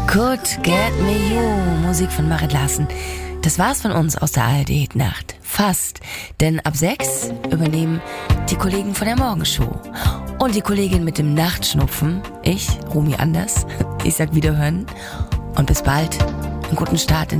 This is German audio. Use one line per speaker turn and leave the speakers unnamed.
Could Get Me You, Musik von Marit Larsen. Das war's von uns aus der ARD-Nacht. Fast. Denn ab 6 übernehmen die Kollegen von der Morgenshow. Und die Kollegin mit dem Nachtschnupfen, ich, Romy Anders. Ich sag Wiederhören und bis bald. Einen guten Start in